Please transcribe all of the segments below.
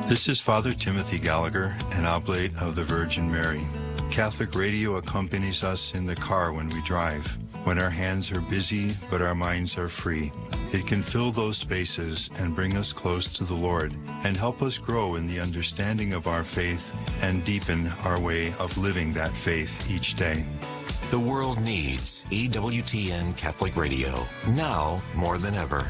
This is Father Timothy Gallagher, an oblate of the Virgin Mary. Catholic radio accompanies us in the car when we drive, when our hands are busy but our minds are free. It can fill those spaces and bring us close to the Lord and help us grow in the understanding of our faith and deepen our way of living that faith each day. The world needs EWTN Catholic Radio, now more than ever.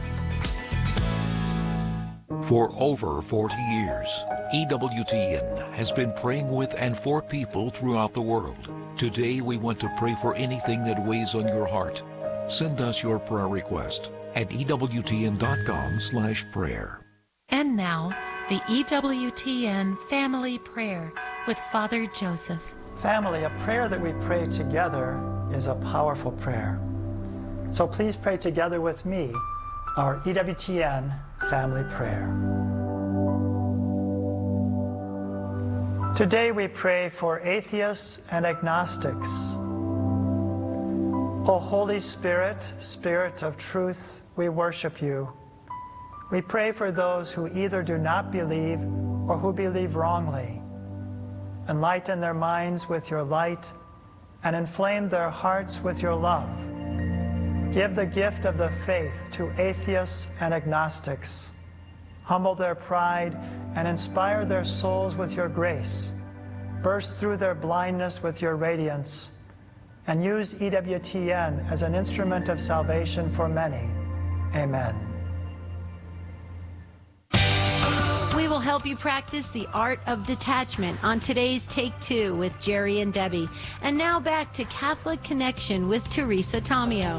For over 40 years, EWTN has been praying with and for people throughout the world. Today, we want to pray for anything that weighs on your heart. Send us your prayer request at EWTN.com/prayer. And now, the EWTN Family Prayer with Father Joseph. Family, a prayer that we pray together is a powerful prayer. So please pray together with me our EWTN Family Prayer. Today we pray for atheists and agnostics. O Holy Spirit, Spirit of truth, we worship you. We pray for those who either do not believe or who believe wrongly. Enlighten their minds with your light and inflame their hearts with your love. Give the gift of the faith to atheists and agnostics. Humble their pride and inspire their souls with your grace. Burst through their blindness with your radiance, and use EWTN as an instrument of salvation for many. Amen. We will help you practice the art of detachment on today's Take Two with Jerry and Debbie. And now back to Catholic Connection with Teresa Tomeo.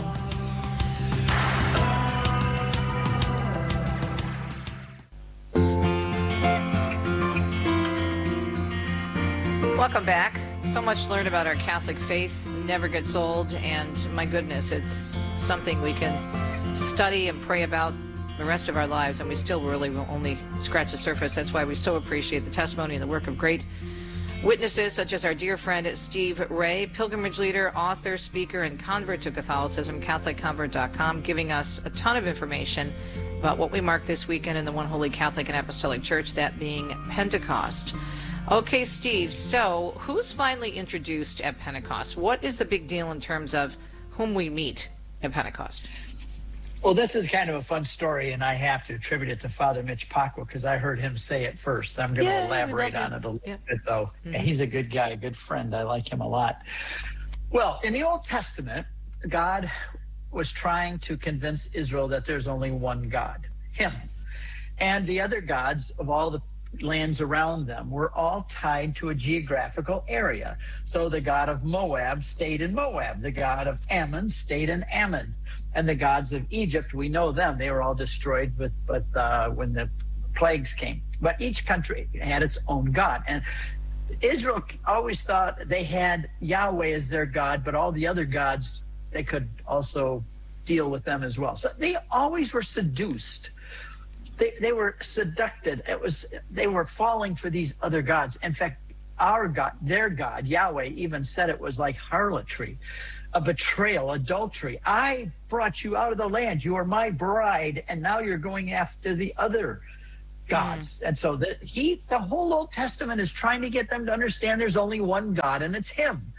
Welcome back. So much learned about our Catholic faith, never gets old, and my goodness, it's something we can study and pray about the rest of our lives, and we still really will only scratch the surface. That's why we so appreciate the testimony and the work of great witnesses such as our dear friend Steve Ray, pilgrimage leader, author, speaker, and convert to Catholicism, CatholicConvert.com, giving us a ton of information about what we mark this weekend in the One Holy Catholic and Apostolic Church, that being Pentecost. Okay, Steve, so who's finally introduced at Pentecost? What is the big deal in terms of whom we meet at Pentecost? Well, this is kind of a fun story, and I have to attribute it to Father Mitch Pacwa because I heard him say it first. I'm going to elaborate on it a little bit, though. Mm-hmm. And he's a good guy, a good friend. I like him a lot. Well, in the Old Testament, God was trying to convince Israel that there's only one God, him. And the other gods of all the lands around them were all tied to a geographical area. So the god of Moab stayed in Moab. The god of Ammon stayed in Ammon. And the gods of Egypt, we know them. They were all destroyed when the plagues came. But each country had its own god. And Israel always thought they had Yahweh as their God, but all the other gods, they could also deal with them as well. So they always were seduced. They were seducted. They were falling for these other gods. In fact, our God, their God, Yahweh, even said it was like harlotry, a betrayal, adultery. I brought you out of the land. You are my bride, and now you're going after the other gods. And so the whole Old Testament is trying to get them to understand there's only one God, and it's him.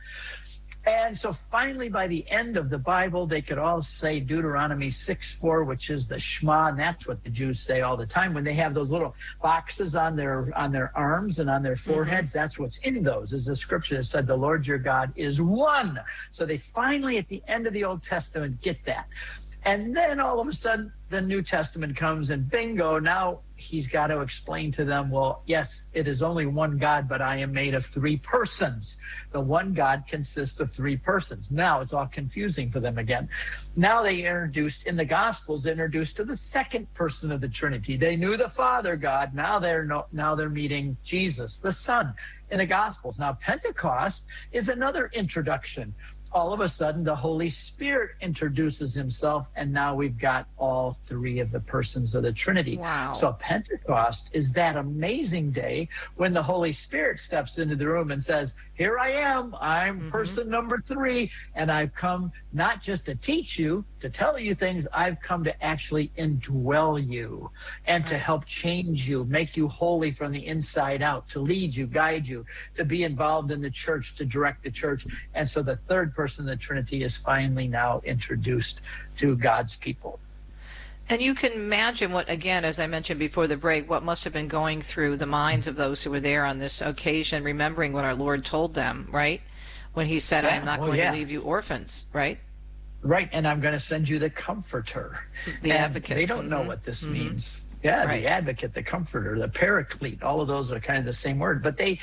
And so finally, by the end of the Bible, they could all say Deuteronomy 6:4, which is the Shema, and that's what the Jews say all the time when they have those little boxes on their arms and on their foreheads. Mm-hmm. That's what's in those, is the scripture that said the Lord your God is one. So they finally, at the end of the Old Testament, get that. And then all of a sudden, the New Testament comes, and bingo, now he's got to explain to them, well, yes, it is only one God, but I am made of three persons. The one God consists of three persons. Now it's all confusing for them again. Now they introduced, in the Gospels, introduced to the second person of the Trinity. They knew the Father God. Now they're meeting Jesus, the Son, in the Gospels. Now Pentecost is another introduction. All of a sudden, the Holy Spirit introduces himself, and now we've got all three of the persons of the Trinity. Wow. So Pentecost is that amazing day when the Holy Spirit steps into the room and says, here I am. I'm person number 3, and I've come not just to teach you, to tell you things. I've come to actually indwell you and to help change you, make you holy from the inside out, to lead you, guide you, to be involved in the church, to direct the church. And so the third person of the Trinity is finally now introduced to God's people. And you can imagine what, again, as I mentioned before the break, what must have been going through the minds of those who were there on this occasion, remembering what our Lord told them, right? When he said, I am not going to leave you orphans, right? Right, and I'm going to send you the Comforter. The Advocate. They don't know what this means. Yeah, the Advocate, the Comforter, the Paraclete, all of those are kind of the same word. But they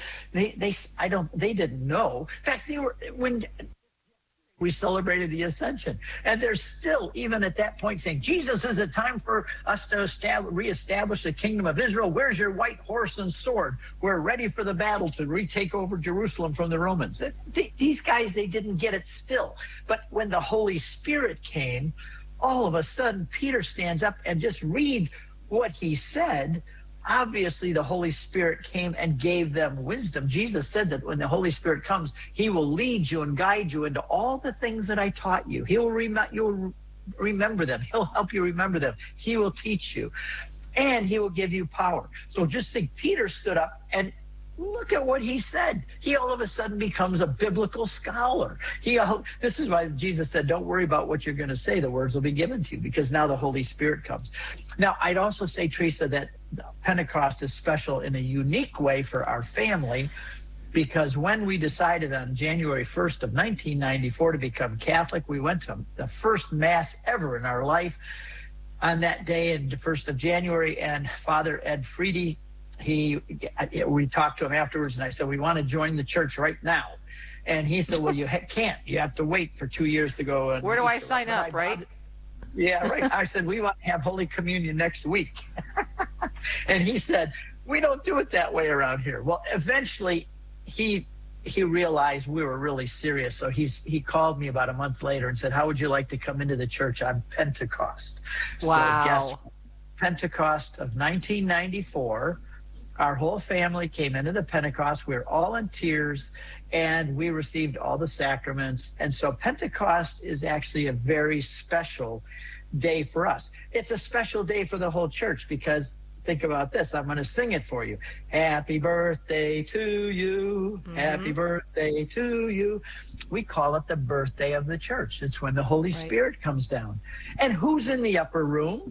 didn't know. In fact, when we celebrated the Ascension, and they're still, even at that point, saying, Jesus, is it time for us to reestablish the kingdom of Israel? Where's your white horse and sword? We're ready for the battle to retake over Jerusalem from the Romans. These guys, they didn't get it still. But when the Holy Spirit came, all of a sudden, Peter stands up and just read what he said. Obviously, the Holy Spirit came and gave them wisdom. Jesus said that when the Holy Spirit comes, he will lead you and guide you into all the things that I taught you. You'll remember them. He'll help you remember them. He will teach you, and he will give you power. So just think, Peter stood up and look at what he said. He all of a sudden becomes a biblical scholar. This is why Jesus said, don't worry about what you're going to say. The words will be given to you, because now the Holy Spirit comes. Now, I'd also say, Teresa, that Pentecost is special in a unique way for our family, because when we decided on January 1st of 1994 to become Catholic, we went to the first Mass ever in our life on that day, in the 1st of January, and Father Ed Friede, we talked to him afterwards, and I said, we want to join the church right now. And he said, well, you can't. You have to wait for 2 years to go. And where do I sign up, right? Yeah, right. I said, we want to have Holy Communion next week. And he said, we don't do it that way around here. Well, eventually he realized we were really serious. So he called me about a month later and said, how would you like to come into the church on Pentecost? Wow. So guess Pentecost of 1994, our whole family came into the Pentecost. We were all in tears, and we received all the sacraments. And so Pentecost is actually a very special day for us. It's a special day for the whole church, because think about this. I'm going to sing it for you. Happy birthday to you. Happy birthday to you. We call it the birthday of the church. It's when the Holy Spirit comes down. And who's in the upper room?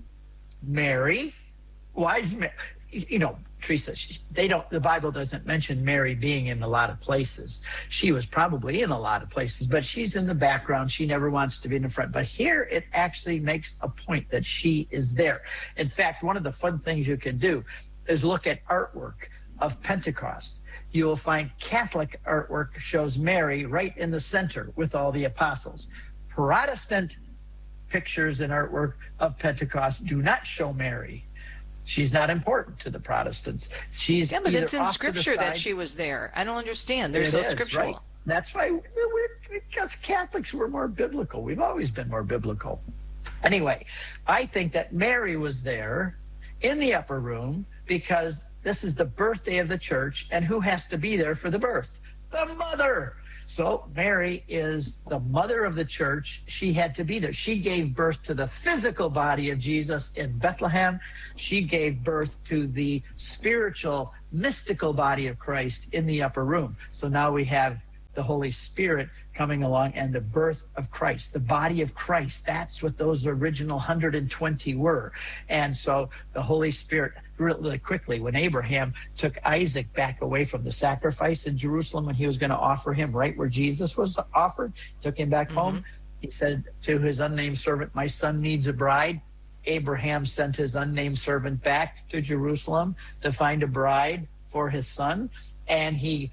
Mary. Why is Mary? You know, Teresa, the Bible doesn't mention Mary being in a lot of places. She was probably in a lot of places, but she's in the background. She never wants to be in the front. But here it actually makes a point that she is there. In fact, one of the fun things you can do is look at artwork of Pentecost. You will find Catholic artwork shows Mary right in the center with all the apostles. Protestant pictures and artwork of Pentecost do not show Mary. She's not important to the Protestants. She's but it's in Scripture that she was there. I don't understand. There's no scriptural. Right. That's why because Catholics were more biblical. We've always been more biblical. Anyway, I think that Mary was there in the upper room because this is the birthday of the church, and who has to be there for the birth? The mother. So Mary is the mother of the church. She had to be there. She gave birth to the physical body of Jesus in Bethlehem. She gave birth to the spiritual, mystical body of Christ in the upper room. So now we have the Holy Spirit coming along and the birth of Christ, the body of Christ. That's what those original 120 were. And so the Holy Spirit, really quickly, when Abraham took Isaac back away from the sacrifice in Jerusalem when he was going to offer him right where Jesus was offered, took him back home. He said to his unnamed servant, my son needs a bride. Abraham sent his unnamed servant back to Jerusalem to find a bride for his son. And he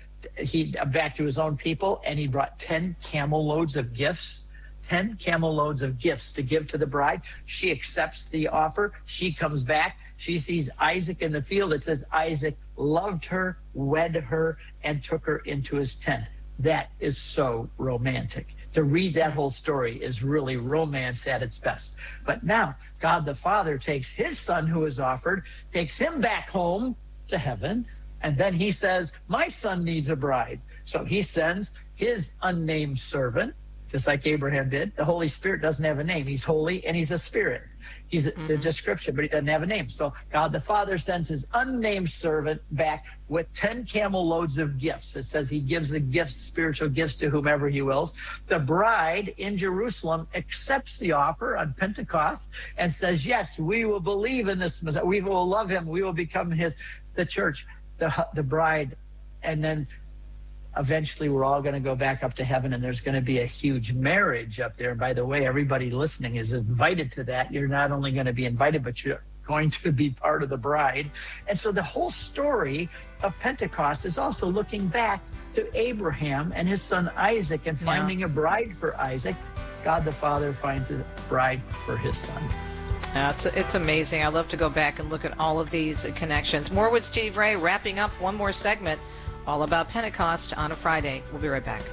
back to his own people, and he brought 10 camel loads of gifts. 10 camel loads of gifts to give to the bride. She accepts the offer. She comes back. She sees Isaac in the field. It says Isaac loved her, wed her, and took her into his tent. That is so romantic. To read that whole story is really romance at its best. But now God the Father takes his son who is offered, takes him back home to heaven, and then he says, my son needs a bride. So he sends his unnamed servant, just like Abraham did. The Holy Spirit doesn't have a name. He's holy and he's a spirit. He's the description, but he doesn't have a name. So God the Father sends his unnamed servant back with 10 camel loads of gifts. It says he gives the gifts, spiritual gifts, to whomever he wills. The bride in Jerusalem accepts the offer on Pentecost and says, yes, we will believe in this Messiah. We will love him. We will become the church, the bride. And then eventually we're all going to go back up to heaven, and there's going to be a huge marriage up there. And by the way, everybody listening is invited to that. You're not only going to be invited, but you're going to be part of the bride. And so the whole story of Pentecost is also looking back to Abraham and his son Isaac and finding a bride for Isaac. God the Father finds a bride for his son. It's amazing. I love to go back and look at all of these connections. More with Steve Ray, wrapping up one more segment all about Pentecost on a Friday. We'll be right back.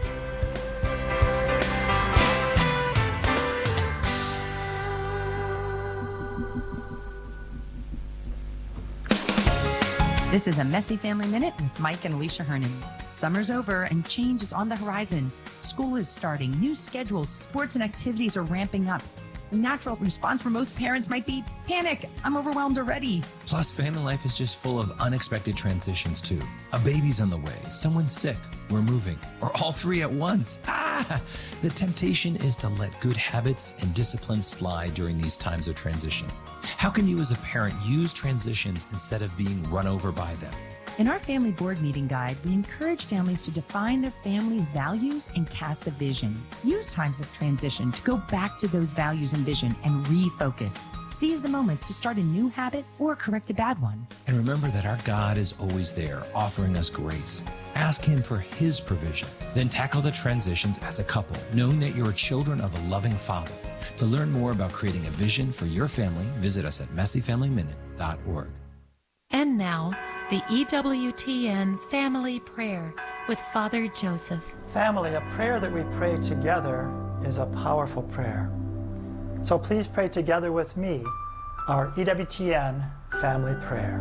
This is a Messy Family Minute with Mike and Alicia Hernan. Summer's over and change is on the horizon. School is starting, new schedules, sports and activities are ramping up. The natural response for most parents might be panic. I'm overwhelmed already. Plus, family life is just full of unexpected transitions, too. A baby's on the way, someone's sick, we're moving, or all three at once. The temptation is to let good habits and discipline slide during these times of transition. How can you as a parent use transitions instead of being run over by them? In our family board meeting guide, we encourage families to define their family's values and cast a vision. Use times of transition to go back to those values and vision and refocus. Seize the moment to start a new habit or correct a bad one. And remember that our God is always there, offering us grace. Ask him for his provision. Then tackle the transitions as a couple, knowing that you're children of a loving Father. To learn more about creating a vision for your family, visit us at messyfamilyminute.org. And now, the EWTN Family Prayer with Father Joseph. Family, a prayer that we pray together is a powerful prayer. So please pray together with me our EWTN Family Prayer.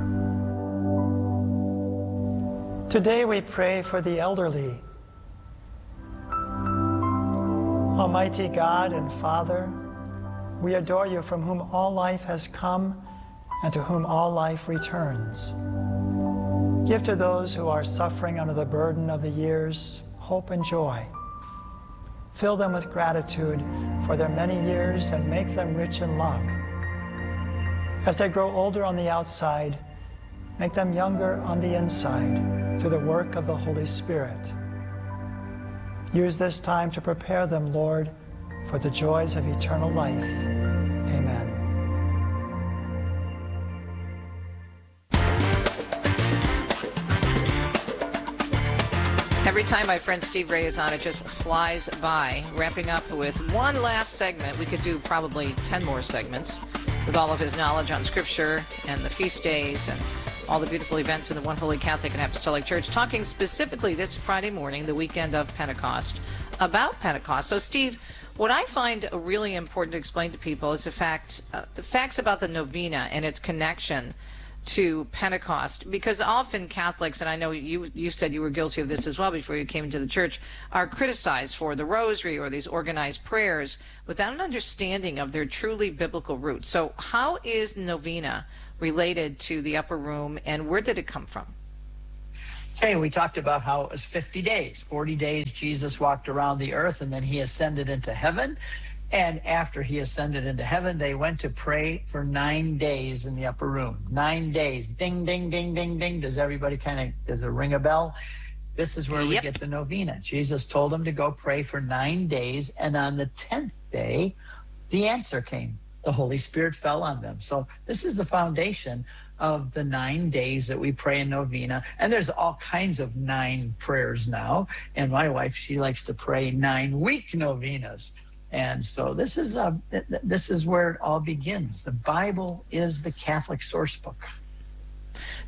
Today we pray for the elderly. Almighty God and Father, we adore you, from whom all life has come and to whom all life returns. Give to those who are suffering under the burden of the years hope and joy. Fill them with gratitude for their many years and make them rich in love. As they grow older on the outside, make them younger on the inside through the work of the Holy Spirit. Use this time to prepare them, Lord, for the joys of eternal life. Amen. Every time my friend Steve Ray is on, it just flies by. Wrapping up with one last segment. We could do probably 10 more segments with all of his knowledge on Scripture and the feast days and all the beautiful events in the One Holy Catholic and Apostolic Church, talking specifically this Friday morning, the weekend of Pentecost, about Pentecost. So, Steve, what I find really important to explain to people is the facts about the novena and its connection to Pentecost, because often Catholics, and I know you said you were guilty of this as well before you came into the church, are criticized for the rosary or these organized prayers without an understanding of their truly biblical roots. So how is novena related to the upper room, and where did it come from? Okay, we talked about how it was 50 days. 40 days Jesus walked around the earth, and then he ascended into heaven. And after he ascended into heaven, they went to pray for 9 days in the upper room. 9 days. Ding, ding, ding, ding, ding. Does everybody does it ring a bell? This is where we get the novena. Jesus told them to go pray for 9 days. And on the 10th day, the answer came. The Holy Spirit fell on them. So this is the foundation of the 9 days that we pray in novena. And there's all kinds of 9 prayers now. And my wife, she likes to pray 9-week novenas. And so this is where it all begins. The Bible is the Catholic source book.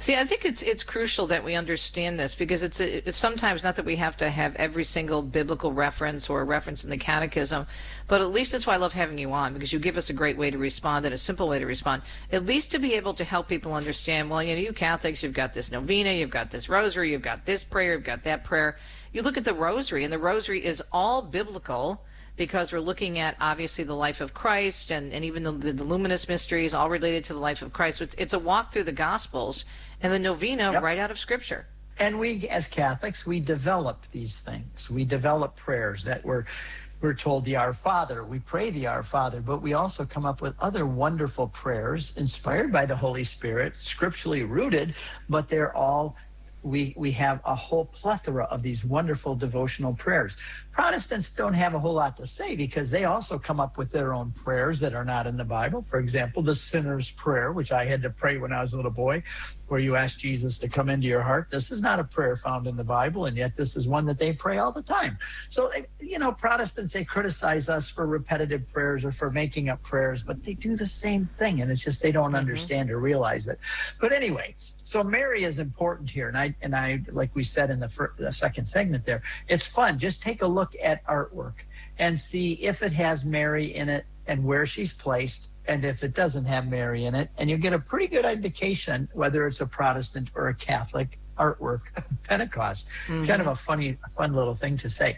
See, I think it's crucial that we understand this, because it's sometimes not that we have to have every single biblical reference or reference in the catechism, but at least that's why I love having you on, because you give us a great way to respond and a simple way to respond, at least to be able to help people understand, well, you Catholics, you've got this novena, you've got this rosary, you've got this prayer, you've got that prayer. You look at the rosary, and the rosary is all biblical, because we're looking at, obviously, the life of Christ and even the luminous mysteries, all related to the life of Christ. So it's a walk through the Gospels and the novena right out of Scripture. And we, as Catholics, we develop these things. We develop prayers that we're told the Our Father. We pray the Our Father, but we also come up with other wonderful prayers inspired by the Holy Spirit, scripturally rooted, but they're all, we have a whole plethora of these wonderful devotional prayers. Protestants don't have a whole lot to say, because they also come up with their own prayers that are not in the Bible. For example, the sinner's prayer, which I had to pray when I was a little boy, where you ask Jesus to come into your heart. This is not a prayer found in the Bible, and yet this is one that they pray all the time. So, Protestants, they criticize us for repetitive prayers or for making up prayers, but they do the same thing, and it's just they don't understand or realize it. But anyway, so Mary is important here, and I like we said in the second segment there, it's fun. Just take a look at artwork and see if it has Mary in it and where she's placed, and if it doesn't have Mary in it, and you get a pretty good indication whether it's a Protestant or a Catholic artwork of Pentecost. Kind of a fun little thing to say.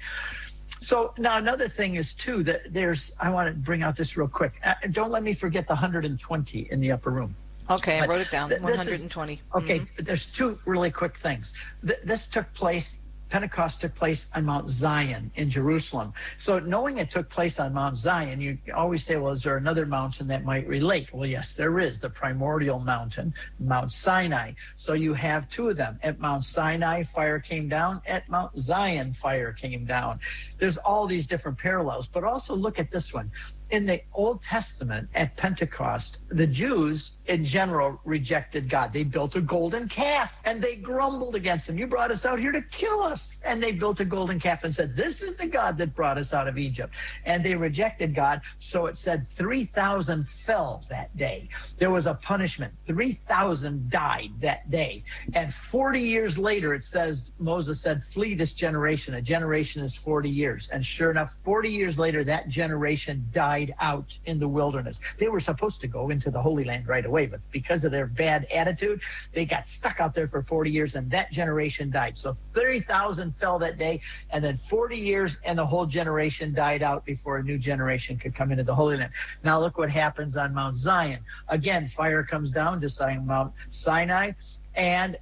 So now another thing is too that I want to bring out this real quick. Don't let me forget the 120 in the upper room. Okay, I wrote it down. 120. Okay, there's two really quick things. This took place. Pentecost took place on Mount Zion in Jerusalem. So knowing it took place on Mount Zion, you always say, well, is there another mountain that might relate? Well, yes, there is. The primordial mountain, Mount Sinai. So you have two of them. At Mount Sinai, fire came down. At Mount Zion, fire came down. There's all these different parallels. But also look at this one. In the Old Testament, at Pentecost, the Jews in general rejected God. They built a golden calf and they grumbled against him. You brought us out here to kill us. And they built a golden calf and said, this is the God that brought us out of Egypt. And they rejected God. So it said 3,000 fell that day. There was a punishment. 3,000 died that day. And 40 years later, it says, Moses said, flee this generation. A generation is 40 years. And sure enough, 40 years later, that generation died out in the wilderness. They were supposed to go into the Holy Land right away, but because of their bad attitude, they got stuck out there for 40 years, and that generation died. So 30,000 fell that day, and then 40 years, and the whole generation died out before a new generation could come into the Holy Land. Now look what happens on Mount Zion. Again, fire comes down just like Mount Sinai, and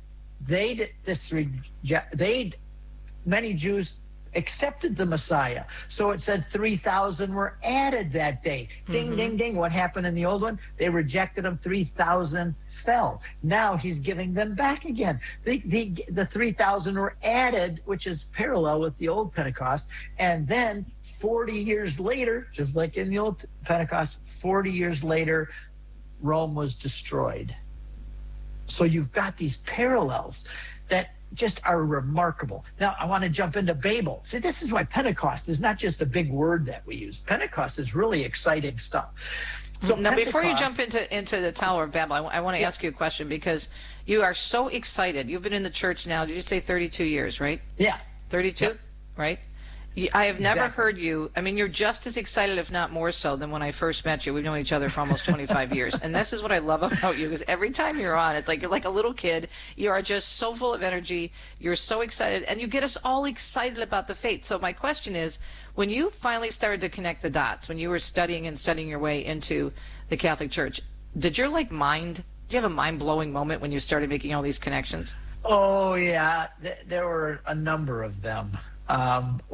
many Jews accepted the Messiah. So it said 3,000 were added that day. Ding, ding, ding. What happened in the old one? They rejected him. 3,000 fell. Now he's giving them back again. The 3,000 were added, which is parallel with the old Pentecost. And then 40 years later, just like in the old Pentecost, 40 years later, Rome was destroyed. So you've got these parallels that just are remarkable. Now, I want to jump into Babel. See, this is why Pentecost is not just a big word that we use. Pentecost is really exciting stuff. So now, before you jump into the Tower of Babel, I want to ask you a question, because you are so excited. You've been in the church now, did you say 32 years, right? Yeah. 32, yep. Right? I have never heard you, you're just as excited, if not more so, than when I first met you. We've known each other for almost 25 years. And this is what I love about you, because every time you're on, it's like you're like a little kid. You are just so full of energy. You're so excited, and you get us all excited about the faith. So my question is, when you finally started to connect the dots, when you were studying your way into the Catholic Church, did you have a mind-blowing moment when you started making all these connections? Oh, yeah. There were a number of them.